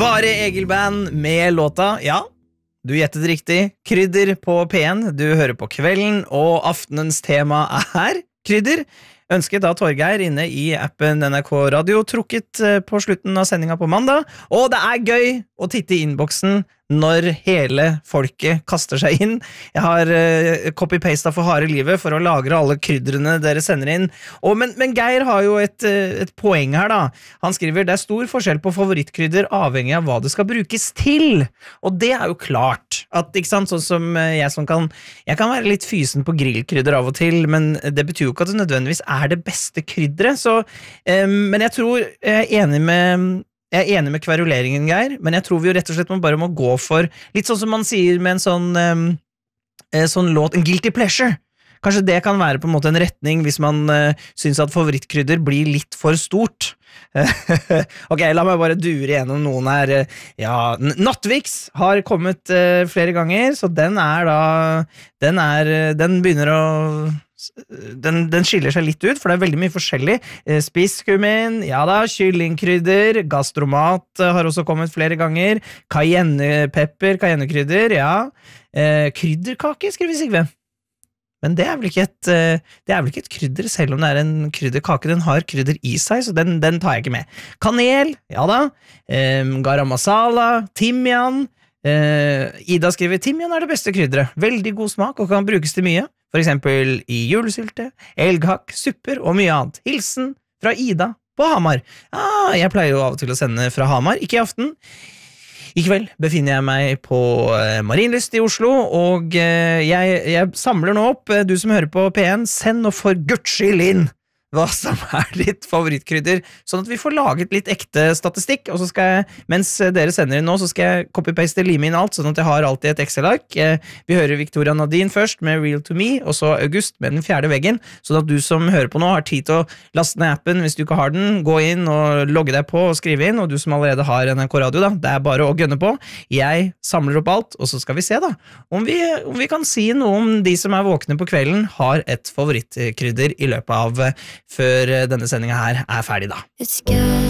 Bare Egil Band med låta, ja, du gjettet riktig, krydder på P1, du hører på kvelden, og aftenens tema er krydder. Ønsket av Torgeir inne i appen NRK Radio, trukket på slutten av sendinga på mandag, og det er gøy å titte i innboksen når hele folket kaster seg inn. Jeg har copy-pastet for harde livet for å lagre alle krydderne dere sender inn. Men Geir har jo et poeng her da. Han skriver, det er stor forskjell på favorittkrydder avhengig av hva det skal brukes til. Og det er jo klart at, ikke sant, sånn som jeg kan være litt fysen på grillkrydder av og til, men det betyr jo ikke at det nødvendigvis er det beste krydderet. Men jeg tror jeg er enig med kveruleringen, Geir, men jeg tror vi jo rett og slett bare må gå for litt sånn som man sier med en sånn låt, en guilty pleasure. Kanskje det kan være på en måte en retning hvis man synes at favorittkrydder blir litt for stort. Ok, la meg bare dure gjennom noen her. Ja, Nattvix har kommet flere ganger, så den begynner å den skiller seg litt ut, for det er veldig mye forskjellig. Spisskummin, ja da, kyllingkrydder, gastromat har også kommet flere ganger, cayennepepper, cayennekrydder, ja, krydderkake, skriver Sigve. Men det er vel ikke et krydder, selv om det er en krydderkake. Den har krydder i seg, så den tar jeg ikke med. Kanel, ja da, garam masala, timian. Ida skriver, timian er det beste krydderet. Veldig god smak og kan brukes til mye. For eksempel i julesylte, elghakk, supper og mye annet. Hilsen fra Ida på Hamar. Jeg pleier jo av og til å sende fra Hamar, ikke i aften. I kveld befinner jeg meg på Marienlyst i Oslo, og jeg samler nå opp, du som hører på P1, send nå for Guds skyld inn hva som er ditt favorittkrydder, sånn at vi får laget litt ekte statistikk, og så skal jeg, mens dere sender inn nå, så skal jeg copy-paste lime inn alt, sånn at jeg har alltid et Excel-ark. Vi hører Victoria Nadine først med Real to Me, og så August med Den fjerde veggen, sånn at du som hører på nå har tid til å laste ned appen hvis du ikke har den, gå inn og logge deg på og skrive inn, og du som allerede har NRK Radio da, det er bare å gønne på. Jeg samler opp alt, og så skal vi se da, om vi kan si noe om de som er våkne på kvelden har et favorittkrydder i løpet av før denne sendinga her er ferdig da.